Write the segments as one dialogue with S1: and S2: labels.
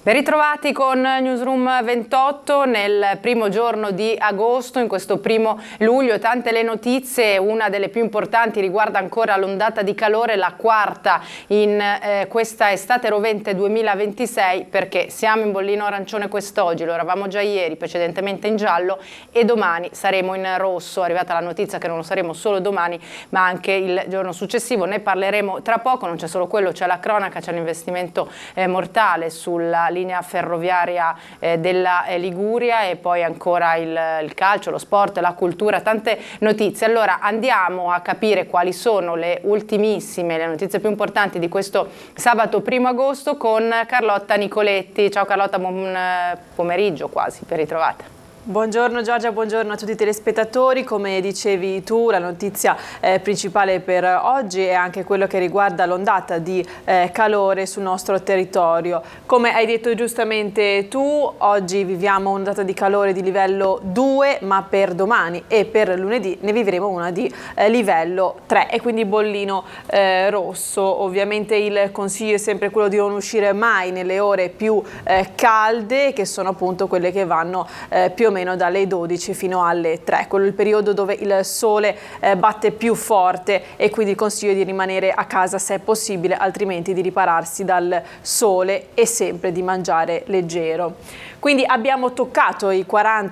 S1: Ben ritrovati con Newsroom 28 nel primo giorno di agosto, in questo primo luglio. Tante le notizie, una delle più importanti riguarda ancora l'ondata di calore, la quarta in questa estate rovente 2026, perché siamo in bollino arancione quest'oggi, lo eravamo già ieri, precedentemente in giallo e domani saremo in rosso. È arrivata la notizia che non lo saremo solo domani ma anche il giorno successivo, ne parleremo tra poco. Non c'è solo quello, c'è la cronaca, c'è l'investimento mortale sulla linea ferroviaria della Liguria e poi ancora il calcio, lo sport, la cultura, tante notizie. Allora andiamo a capire quali sono le ultimissime, le notizie più importanti di questo sabato 1° agosto con Carlotta Nicoletti. Ciao Carlotta, buon pomeriggio quasi, ben ritrovata.
S2: Buongiorno Giorgia, buongiorno a tutti i telespettatori. Come dicevi tu, la notizia principale per oggi è anche quello che riguarda l'ondata di calore sul nostro territorio. Come hai detto giustamente tu, oggi viviamo un'ondata di calore di livello 2, ma per domani e per lunedì ne vivremo una di livello 3 e quindi bollino rosso. Ovviamente il consiglio è sempre quello di non uscire mai nelle ore più calde, che sono appunto quelle che vanno più o meno dalle 12 fino alle 3, quello è il periodo dove il sole batte più forte e quindi consiglio di rimanere a casa se è possibile, altrimenti di ripararsi dal sole e sempre di leggero. Quindi abbiamo toccato i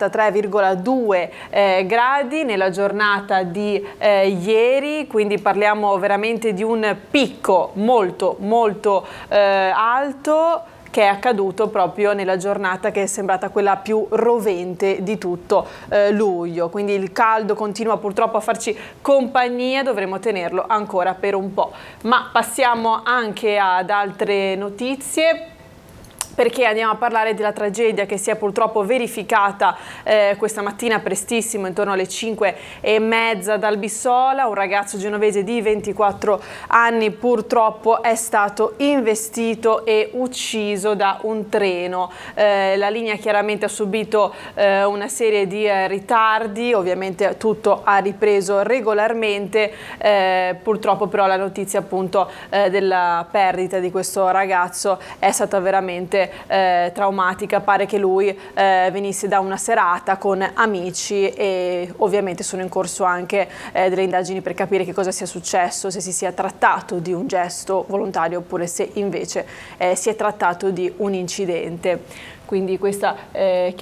S2: 43,2 gradi nella giornata di ieri, quindi parliamo veramente di un picco molto alto, che è accaduto proprio nella giornata che è sembrata quella più rovente di tutto luglio. Quindi il caldo continua purtroppo a farci compagnia, dovremo tenerlo ancora per un po'. Ma passiamo anche ad altre notizie, perché andiamo a parlare della tragedia che si è purtroppo verificata questa mattina prestissimo, intorno alle 5:30 ad Albissola. Un ragazzo genovese di 24 anni purtroppo è stato investito e ucciso da un treno. La linea chiaramente ha subito una serie di ritardi, ovviamente tutto ha ripreso regolarmente, purtroppo però la notizia appunto della perdita di questo ragazzo è stata veramente traumatica. Pare che lui venisse da una serata con amici e ovviamente sono in corso anche delle indagini per capire che cosa sia successo, se si sia trattato di un gesto volontario oppure se invece si è trattato di un incidente. Quindi questa